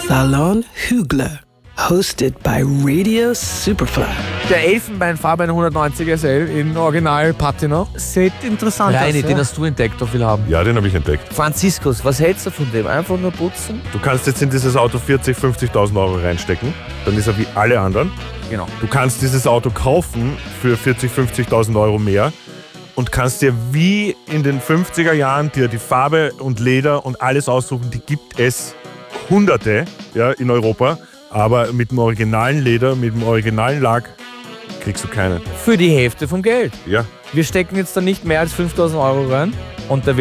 Salon Hügler. Hosted by Radio Superfly. Der Elfenbeinfarben 190er SL in Original Patina. Sieht interessant aus. Reini, Ja. den hast du entdeckt, da will haben. Ja, den habe ich entdeckt. Franziskus, was hältst du von dem? Einfach nur putzen? Du kannst jetzt in dieses Auto 40.000, 50.000 Euro reinstecken. Dann ist er wie alle anderen. Genau. Du kannst dieses Auto kaufen für 40.000, 50.000 Euro mehr und kannst dir wie in den 50er Jahren dir die Farbe und Leder und alles aussuchen. Die gibt es Hunderte, ja, in Europa. Aber mit dem originalen Leder, mit dem originalen Lack kriegst du keinen. Für die Hälfte vom Geld. Ja. Wir stecken jetzt da nicht mehr als 5.000 Euro rein und der